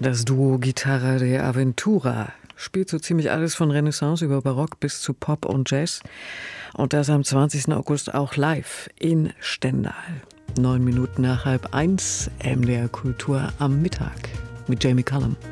Das Duo Guitarra de Aventura spielt so ziemlich alles von Renaissance über Barock bis zu Pop und Jazz. Und das am 20. August auch live in Stendal. 9 Minuten nach 12:30, MDR Kultur am Mittag mit Jamie Cullum.